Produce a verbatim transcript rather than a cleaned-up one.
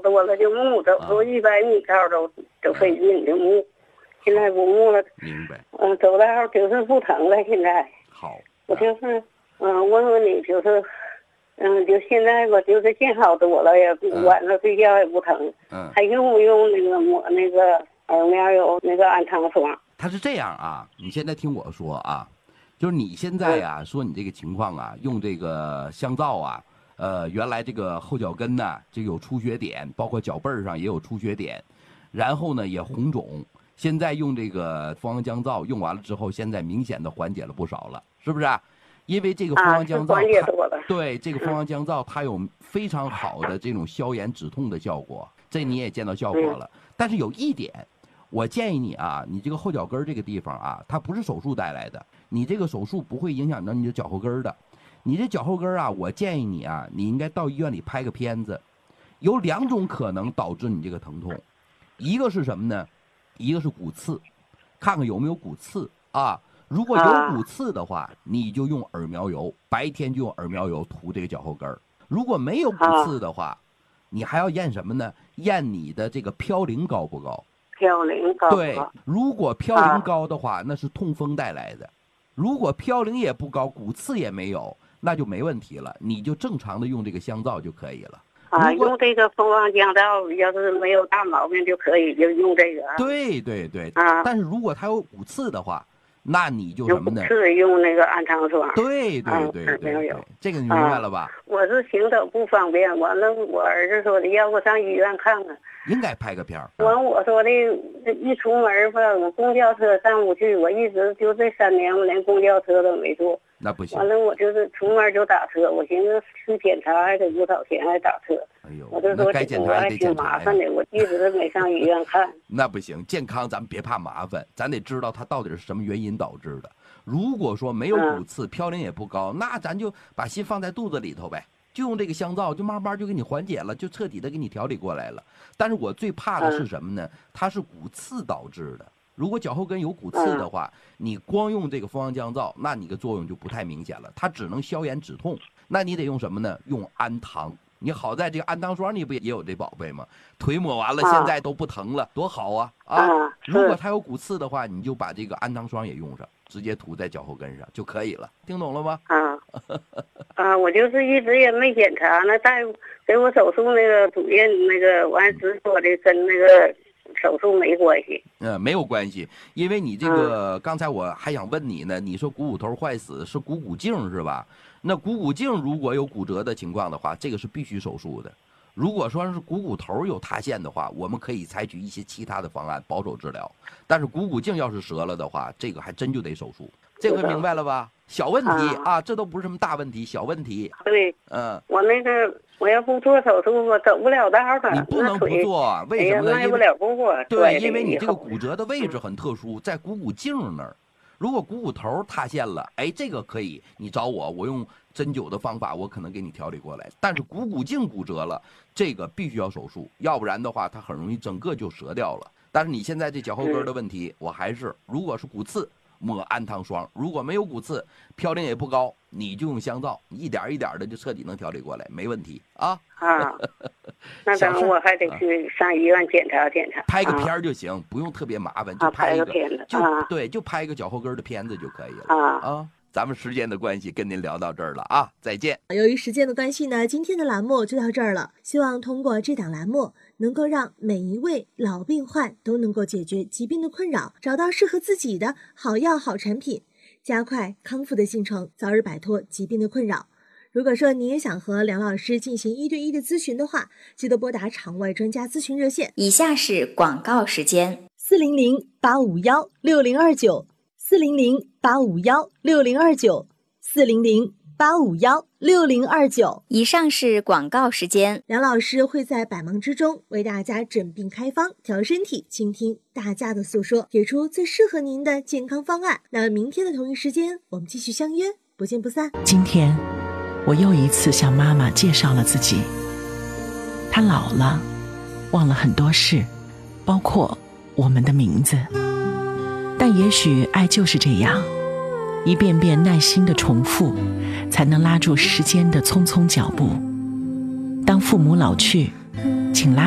多了就木，走出一百米高都都费劲就木，现在不木了。 明白。 嗯，走道就是不疼了，现在。 好。 我就是嗯问问你，就是嗯，就现在吧，就是见好多了，也晚上睡觉也不疼。嗯。还用不用那个抹那个耳苗油那个安糖霜？ 他是这样啊，你现在听我说啊，就是你现在呀、啊、说你这个情况啊，用这个香皂啊，呃，原来这个后脚跟呢就有出血点，包括脚背上也有出血点，然后呢也红肿。现在用这个蜂王降皂用完了之后，现在明显的缓解了不少了，是不是、啊？因为这个蜂王降皂、 啊、 它对这个蜂王降皂它有非常好的这种消炎止痛的效果，这你也见到效果了。嗯、但是有一点。我建议你啊，你这个后脚跟这个地方啊，它不是手术带来的，你这个手术不会影响到你的脚后跟的。你这脚后跟啊，我建议你啊，你应该到医院里拍个片子。有两种可能导致你这个疼痛，一个是什么呢？一个是骨刺，看看有没有骨刺啊。如果有骨刺的话，你就用耳苗油，白天就用耳苗油涂这个脚后跟。如果没有骨刺的话，你还要验什么呢？验你的这个嘌呤高不高？ 嘌呤高， 对，如果嘌呤高的话、啊，那是痛风带来的；如果嘌呤也不高，骨刺也没有，那就没问题了，你就正常的用这个香皂就可以了。 啊，用这个蜂王降皂，要是没有大毛病就可以就用这个。 对对对，啊，但是如果它有骨刺的话，那你就什么呢？ 是用那个安糖霜。 对对对 对, 对, 对，这个你明白了吧、啊？ 我是行走不方便，完了我儿子说的要我上医院看看。 应该拍个片儿。 完我说的，一出门吧，我公交车上不去，我一直就这三年我连公交车都没坐。 那不行。 完了我就是出门就打车，我寻思去检查还得不少钱，还打车。 哎呦， 我就说该检查还得检查挺麻烦的，我一直没上医院看。 那不行，健康咱们别怕麻烦，咱得知道它到底是什么原因导致的。如果说没有骨刺，嘌呤也不高，那咱就把心放在肚子里头呗，就用这个香皂，就慢慢就给你缓解了，就彻底的给你调理过来了。但是我最怕的是什么呢？它是骨刺导致的。如果脚后跟有骨刺的话，你光用这个蜂王降皂，那你的作用就不太明显了，它只能消炎止痛。那你得用什么呢？用安糖。你好在这个安糖霜你不也有这宝贝吗？腿抹完了现在都不疼了，多好啊啊！如果它有骨刺的话，你就把这个安糖霜也用上，直接涂在脚后跟上就可以了。听懂了吗？ 啊啊！我就是一直也没检查，那大夫给我手术那个主任那个完直说的跟那个手术没关系。 嗯，没有关系，因为你这个、嗯、刚才我还想问你呢，你说股骨头坏死是股骨颈是吧？那股骨颈如果有骨折的情况的话，这个是必须手术的。如果说是股骨头有塌陷的话，我们可以采取一些其他的方案保守治疗。但是股骨颈要是折了的话，这个还真就得手术。这回明白了吧？小问题 啊, 啊，这都不是什么大问题，小问题。 对， 嗯， 我那个我要不做手术，我走不了道了。 你不能不做，为什么呢？ 迈不了步啊。 对，因为你这个骨折的位置很特殊，在股骨颈那儿。如果股骨头塌陷了，哎，这个可以，你找我，我用针灸的方法，我可能给你调理过来。但是股骨颈骨折了，这个必须要手术，要不然的话，它很容易整个就折掉了。但是你现在这脚后跟的问题，我还是，如果是骨刺，抹安糖霜；如果没有骨刺，嘌呤也不高，你就用香皂，一点一点的就彻底能调理过来，没问题啊。 啊，那等我还得去上医院检查检查， 拍个片儿就行，啊、不用特别麻烦，就拍一个， 片子， 就、 啊、 对，就拍一个脚后跟的片子就可以了啊啊。咱们时间的关系，跟您聊到这儿了啊，再见。 由于时间的关系呢，今天的栏目就到这儿了。希望通过这档栏目，能够让每一位老病患都能够解决疾病的困扰，找到适合自己的好药好产品，加快康复的进程，早日摆脱疾病的困扰。如果说你也想和梁老师进行一对一的咨询的话，记得拨打场外专家咨询热线。 以下是广告时间： 四零零八五幺六零二九，四零零八五幺六零二九，四零零八五幺六零二九。 以上是广告时间。 梁老师会在百忙之中为大家诊病开方，调身体，倾听大家的诉说，给出最适合您的健康方案。那明天的同一时间，我们继续相约，不见不散。 今天我又一次向妈妈介绍了自己。她老了，忘了很多事，包括我们的名字。但也许爱就是这样，一遍遍耐心的重复，才能拉住时间的匆匆脚步。当父母老去，请拉